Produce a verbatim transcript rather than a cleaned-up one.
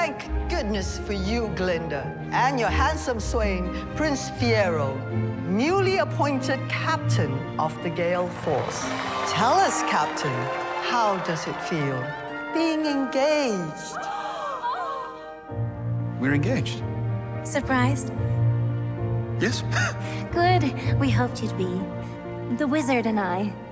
Thank goodness for you, Glinda, and your handsome swain, Prince Fiero, newly appointed captain of the Gale Force. Tell us, Captain, how does it feel being engaged? We're engaged. Surprised? Yes. Good. We hoped you'd be. The wizard and I.